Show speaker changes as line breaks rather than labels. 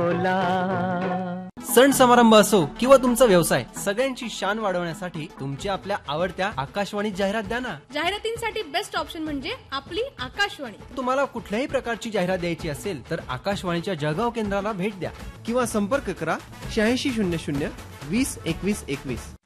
बोला।
सण समारंभ असो किंवा तुमचा व्यवसाय, सगळ्यांची शान वाढवण्यासाठी तुमच्या आपल्या आवडत्या आकाशवाणी जाहिरात द्या ना।
जाहिरातींसाठी बेस्ट ऑप्शन म्हणजे आपली आकाशवाणी।
तुम्हाला कुठल्याही प्रकारची जाहिरात द्यायची असेल तर आकाशवाणीच्या जळगाव केंद्राला भेट द्या किंवा संपर्क करा 8600 20 21 21।